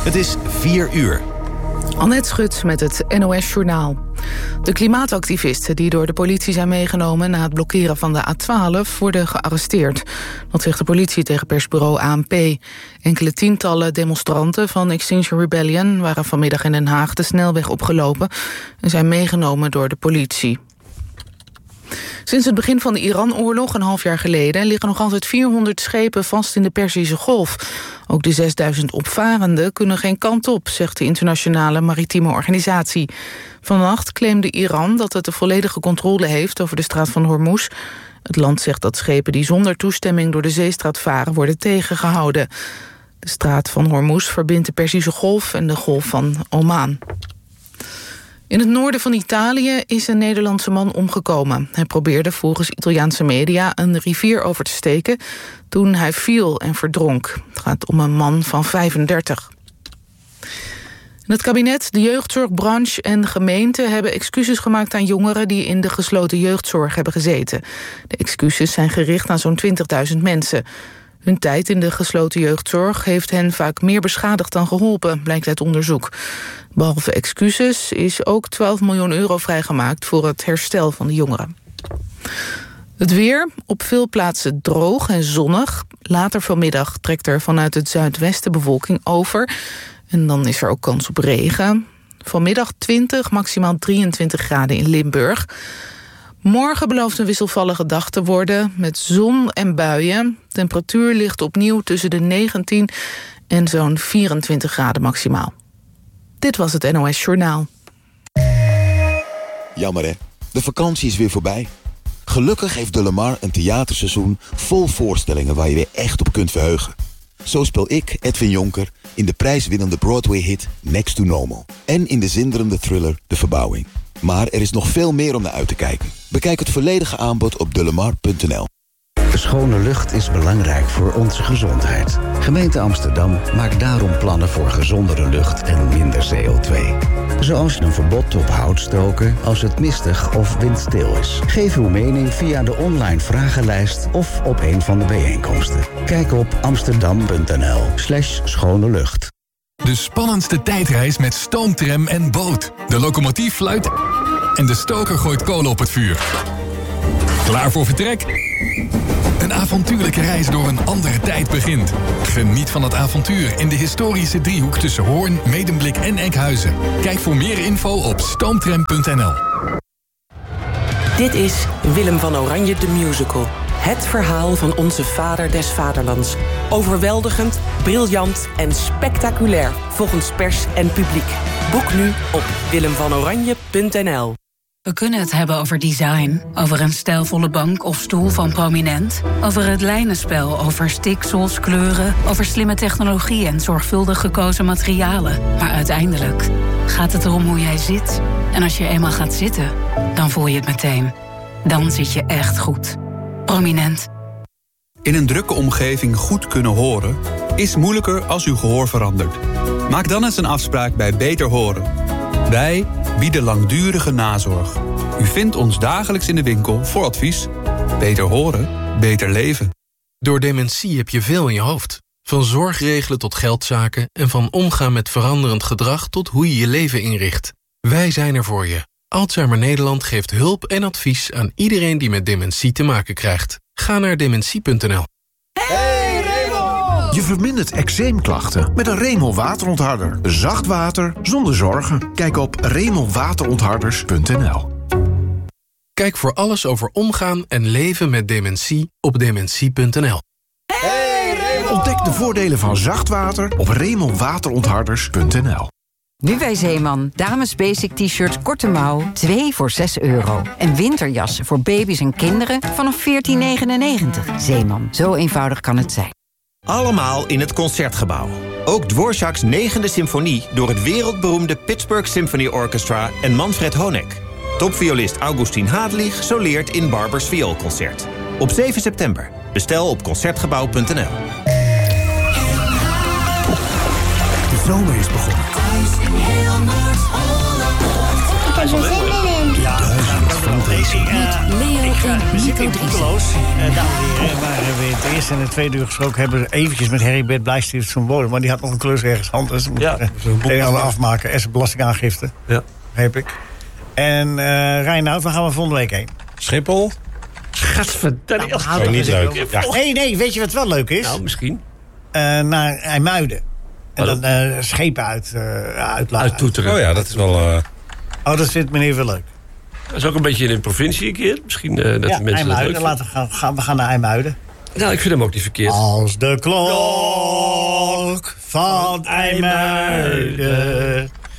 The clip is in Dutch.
Het is 4 uur. Annette Schut met het NOS-journaal. De klimaatactivisten die door de politie zijn meegenomen na het blokkeren van de A12 worden gearresteerd. Dat zegt de politie tegen persbureau ANP. Enkele tientallen demonstranten van Extinction Rebellion waren vanmiddag in Den Haag de snelweg opgelopen en zijn meegenomen door de politie. Sinds het begin van de Iran-oorlog, een half jaar geleden, liggen nog altijd 400 schepen vast in de Perzische Golf. Ook de 6000 opvarenden kunnen geen kant op, zegt de Internationale Maritieme Organisatie. Vannacht claimde Iran dat het de volledige controle heeft over de straat van Hormuz. Het land zegt dat schepen die zonder toestemming door de zeestraat varen worden tegengehouden. De straat van Hormuz verbindt de Perzische Golf en de Golf van Oman. In het noorden van Italië is een Nederlandse man omgekomen. Hij probeerde volgens Italiaanse media een rivier over te steken toen hij viel en verdronk. Het gaat om een man van 35. Het kabinet, de jeugdzorgbranche en de gemeente hebben excuses gemaakt aan jongeren die in de gesloten jeugdzorg hebben gezeten. De excuses zijn gericht aan zo'n 20.000 mensen. Hun tijd in de gesloten jeugdzorg heeft hen vaak meer beschadigd dan geholpen, blijkt uit onderzoek. Behalve excuses is ook 12 miljoen euro vrijgemaakt voor het herstel van de jongeren. Het weer, op veel plaatsen droog en zonnig. Later vanmiddag trekt er vanuit het zuidwesten bewolking over. En dan is er ook kans op regen. Vanmiddag 20, maximaal 23 graden in Limburg. Morgen belooft een wisselvallige dag te worden met zon en buien. Temperatuur ligt opnieuw tussen de 19 en zo'n 24 graden maximaal. Dit was het NOS Journaal. Jammer hè, de vakantie is weer voorbij. Gelukkig heeft De Lamar een theaterseizoen vol voorstellingen waar je weer echt op kunt verheugen. Zo speel ik, Edwin Jonker, in de prijswinnende Broadway-hit Next to Normal. En in de zinderende thriller De Verbouwing. Maar er is nog veel meer om naar uit te kijken. Bekijk het volledige aanbod op delamar.nl. Schone lucht is belangrijk voor onze gezondheid. Gemeente Amsterdam maakt daarom plannen voor gezondere lucht en minder CO2. Zoals een verbod op houtstoken als het mistig of windstil is. Geef uw mening via de online vragenlijst of op een van de bijeenkomsten. Kijk op amsterdam.nl/schone lucht. De spannendste tijdreis met stoomtram en boot. De locomotief fluit en de stoker gooit kolen op het vuur. Klaar voor vertrek? Een avontuurlijke reis door een andere tijd begint. Geniet van het avontuur in de historische driehoek tussen Hoorn, Medemblik en Enkhuizen. Kijk voor meer info op stoomtram.nl. Dit is Willem van Oranje de Musical. Het verhaal van onze vader des vaderlands. Overweldigend, briljant en spectaculair volgens pers en publiek. Boek nu op willemvanoranje.nl. We kunnen het hebben over design, over een stijlvolle bank of stoel van Prominent, over het lijnenspel, over stiksels, kleuren, over slimme technologie en zorgvuldig gekozen materialen. Maar uiteindelijk gaat het erom hoe jij zit. En als je eenmaal gaat zitten, dan voel je het meteen. Dan zit je echt goed. Prominent. In een drukke omgeving goed kunnen horen is moeilijker als uw gehoor verandert. Maak dan eens een afspraak bij Beter Horen. Wij bieden langdurige nazorg. U vindt ons dagelijks in de winkel voor advies. Beter horen, beter leven. Door dementie heb je veel in je hoofd. Van zorg regelen tot geldzaken en van omgaan met veranderend gedrag tot hoe je je leven inricht. Wij zijn er voor je. Alzheimer Nederland geeft hulp en advies aan iedereen die met dementie te maken krijgt. Ga naar dementie.nl. Hey Raymond! Je vermindert eczeemklachten met een Raymond waterontharder. Zacht water zonder zorgen. Kijk op RaymondWaterontharders.nl. Kijk voor alles over omgaan en leven met dementie op dementie.nl. Hey Raymond! Ontdek de voordelen van zacht water op RaymondWaterontharders.nl. Nu bij Zeeman. Dames basic t-shirts korte mouw, 2 voor €6. En winterjassen voor baby's en kinderen vanaf $14,99. Zeeman, zo eenvoudig kan het zijn. Allemaal in het Concertgebouw. Ook Dvorak's 9e symfonie door het wereldberoemde Pittsburgh Symphony Orchestra en Manfred Honeck. Topviolist Augustin Hadlich soleert in Barbers Vioolconcert. Op 7 september. Bestel op concertgebouw.nl. zomer is begonnen. Thuis in heel Noord-Holland. Ik heb er zin in. Ja, fundraising. We zitten in Boekeloos. Dames en heren, waar we in het eerste en het tweede uur gesproken hebben... eventjes met Heribert Blijstiert zo'n woorden. Maar die had nog een klus ergens anders. Dus moet een afmaken. En zijn belastingaangifte. Ja. Heb ik. En Reinoud, waar gaan we volgende week heen? Schiphol. Gadverdamme. Niet leuk. Ja. Nee, weet je wat wel leuk is? Nou, misschien. Naar IJmuiden. En dan schepen uittoeteren. Oh ja, dat is wel... dat vindt meneer wel leuk. Dat is ook een beetje in de provincie een keer. Misschien dat de mensen IJmuiden. We gaan naar IJmuiden. Nou, ik vind hem ook niet verkeerd. Als de klok van IJmuiden